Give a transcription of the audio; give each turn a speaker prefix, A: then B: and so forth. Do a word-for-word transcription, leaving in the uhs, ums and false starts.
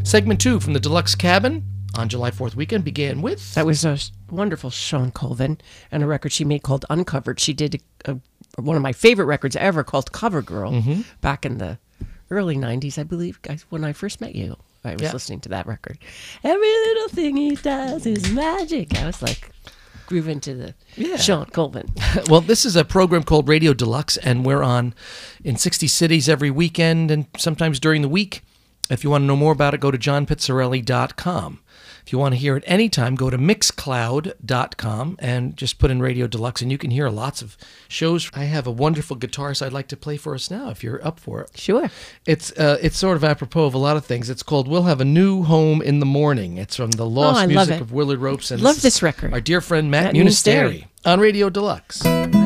A: Segment two from the Deluxe Cabin on July fourth weekend began with...
B: That was a wonderful Shawn Colvin and a record she made called Uncovered. She did a, a, one of my favorite records ever called Cover Girl mm-hmm. back in the early nineties, I believe, guys, when I first met you. I was yeah. listening to that record. Every little thing he does is magic. I was like, groove into the yeah. Shawn Colvin.
A: Well, this is a program called Radio Deluxe, and we're on in sixty cities every weekend and sometimes during the week. If you want to know more about it, go to john pizzarelli dot com. If you want to hear it anytime, go to mixcloud dot com and just put in Radio Deluxe, and you can hear lots of shows. I have a wonderful guitarist I'd like to play for us now, if you're up for it.
B: Sure.
A: It's uh, it's sort of apropos of a lot of things. It's called We'll Have a New Home in the Morning. It's from the Lost
B: oh,
A: Music of Willard Ropes. And
B: love this record.
A: Our dear friend Matt,
B: Matt
A: Munisteri on Radio Deluxe.